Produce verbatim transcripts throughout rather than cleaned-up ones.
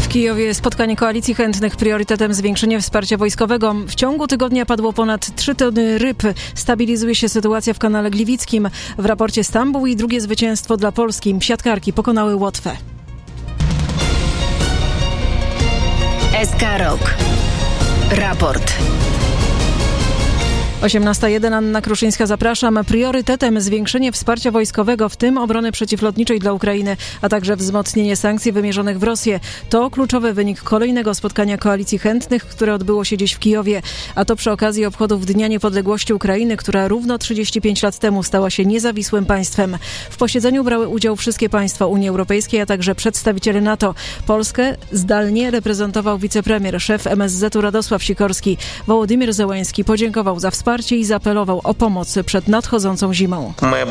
W Kijowie spotkanie koalicji chętnych, priorytetem zwiększenie wsparcia wojskowego. W ciągu tygodnia padło ponad trzy tony ryb. Stabilizuje się sytuacja w kanale Gliwickim. W raporcie Stambuł i drugie zwycięstwo dla Polski. Siatkarki pokonały Łotwę. S K Rok. Raport. osiemnasta jeden, Anna Kruszyńska, zapraszam. Priorytetem zwiększenie wsparcia wojskowego, w tym obrony przeciwlotniczej dla Ukrainy, a także wzmocnienie sankcji wymierzonych w Rosję. To kluczowy wynik kolejnego spotkania koalicji chętnych, które odbyło się dziś w Kijowie. A to przy okazji obchodów Dnia Niepodległości Ukrainy, która równo trzydzieści pięć lat temu stała się niezawisłym państwem. W posiedzeniu brały udział wszystkie państwa Unii Europejskiej, a także przedstawiciele NATO. Polskę zdalnie reprezentował wicepremier, szef M S Z-u Radosław Sikorski. Wołodymyr Zełenski podziękował za wsparcie i zaapelował o pomoc przed nadchodzącą zimą.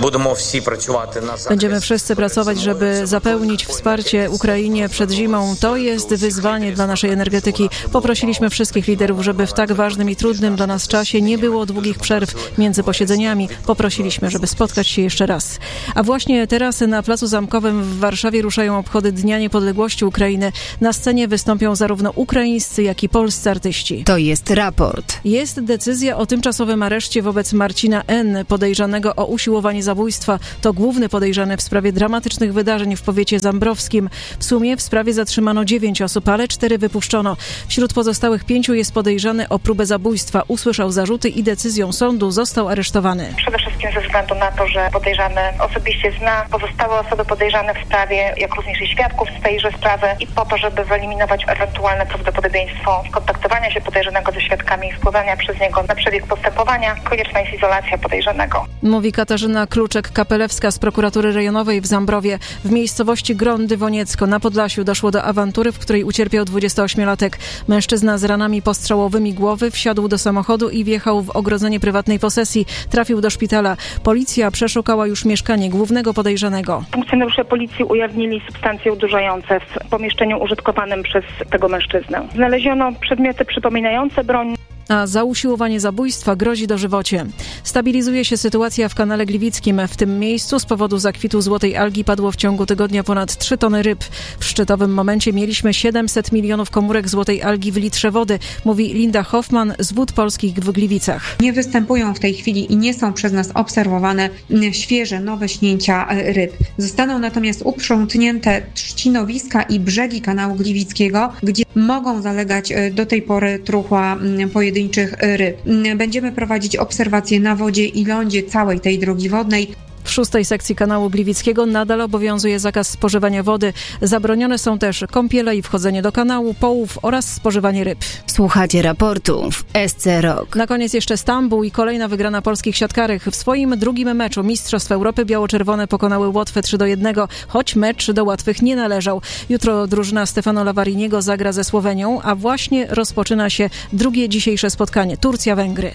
Będziemy wszyscy pracować, żeby zapełnić wsparcie Ukrainie przed zimą. To jest wyzwanie dla naszej energetyki. Poprosiliśmy wszystkich liderów, żeby w tak ważnym i trudnym dla nas czasie nie było długich przerw między posiedzeniami. Poprosiliśmy, żeby spotkać się jeszcze raz. A właśnie teraz na Placu Zamkowym w Warszawie ruszają obchody Dnia Niepodległości Ukrainy. Na scenie wystąpią zarówno ukraińscy, jak i polscy artyści. To jest raport. Jest decyzja o tymczasowym areszcie wobec Marcina N., podejrzanego o usiłowanie zabójstwa. To główny podejrzany w sprawie dramatycznych wydarzeń w powiecie zambrowskim. W sumie w sprawie zatrzymano dziewięć osób, ale cztery wypuszczono. Wśród pozostałych pięciu jest podejrzany o próbę zabójstwa. Usłyszał zarzuty i decyzją sądu został aresztowany. Przede wszystkim ze względu na to, że podejrzany osobiście zna pozostałe osoby podejrzane w sprawie, jak również i świadków z tejże sprawy, i po to, żeby wyeliminować ewentualne prawdopodobieństwo skontaktowania się podejrzanego ze świadkami i wpływania przez niego na przebieg postępowania, konieczna jest izolacja podejrzanego. Mówi Katarzyna Kluczek-Kapelewska z prokuratury rejonowej w Zambrowie. W miejscowości Grądy-Woniecko na Podlasiu doszło do awantury, w której ucierpiał dwudziestoośmiolatek. Mężczyzna z ranami postrzałowymi głowy wsiadł do samochodu i wjechał w ogrodzenie prywatnej posesji. Trafił do szpitala. Policja przeszukała już mieszkanie głównego podejrzanego. Funkcjonariusze policji ujawnili substancje odurzające w pomieszczeniu użytkowanym przez tego mężczyznę. Znaleziono przedmioty przypominające broń. A za usiłowanie zabójstwa grozi dożywocie. Stabilizuje się sytuacja w kanale Gliwickim. W tym miejscu z powodu zakwitu złotej algi padło w ciągu tygodnia ponad trzy tony ryb. W szczytowym momencie mieliśmy siedemset milionów komórek złotej algi w litrze wody, mówi Linda Hoffman z Wód Polskich w Gliwicach. Nie występują w tej chwili i nie są przez nas obserwowane świeże, nowe śnięcia ryb. Zostaną natomiast uprzątnięte trzcinowiska i brzegi kanału Gliwickiego, gdzie mogą zalegać do tej pory truchła pojedynczych ryb. Będziemy prowadzić obserwacje na wodzie i lądzie całej tej drogi wodnej. W szóstej sekcji kanału Gliwickiego nadal obowiązuje zakaz spożywania wody. Zabronione są też kąpiele i wchodzenie do kanału, połów oraz spożywanie ryb. Słuchacie raportu w S C Rok. Na koniec jeszcze Stambuł i kolejna wygrana polskich siatkarek. W swoim drugim meczu Mistrzostw Europy biało-czerwone pokonały Łotwę trzy do jednego, choć mecz do łatwych nie należał. Jutro drużyna Stefano Lavariniego zagra ze Słowenią, a właśnie rozpoczyna się drugie dzisiejsze spotkanie. Turcja-Węgry.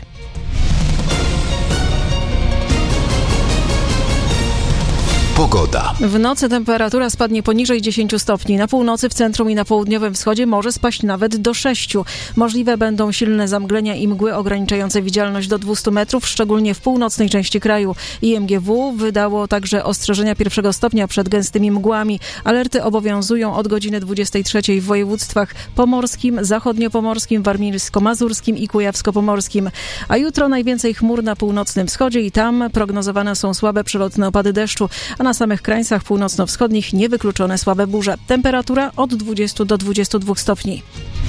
Pogoda. W nocy temperatura spadnie poniżej dziesięć stopni. Na północy, w centrum i na południowym wschodzie może spaść nawet do sześciu. Możliwe będą silne zamglenia i mgły ograniczające widzialność do dwieście metrów, szczególnie w północnej części kraju. I M G W wydało także ostrzeżenia pierwszego stopnia przed gęstymi mgłami. Alerty obowiązują od godziny dwudziestej trzeciej w województwach pomorskim, zachodniopomorskim, warmińsko-mazurskim i kujawsko-pomorskim. A jutro najwięcej chmur na północnym wschodzie i tam prognozowane są słabe przelotne opady deszczu, a na samych krańcach północno-wschodnich niewykluczone słabe burze. Temperatura od dwudziestu do dwudziestu dwóch stopni.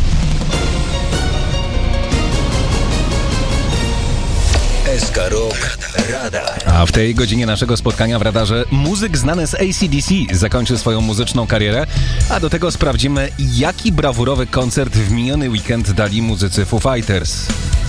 S K Rok Radar. A w tej godzinie naszego spotkania w radarze muzyk znany z A C D C zakończy swoją muzyczną karierę, a do tego sprawdzimy, jaki brawurowy koncert w miniony weekend dali muzycy Foo Fighters.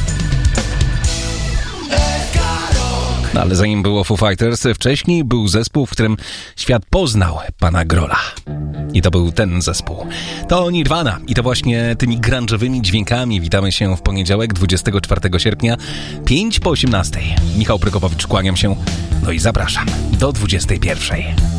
No ale zanim było Foo Fighters, wcześniej był zespół, w którym świat poznał pana Grola. I to był ten zespół. To Nirvana. I to właśnie tymi grunge'owymi dźwiękami witamy się w poniedziałek, dwudziestego czwartego sierpnia, pięć po osiemnastej. Michał Prykopowicz, kłaniam się, no i zapraszam do dwudziestej pierwszej.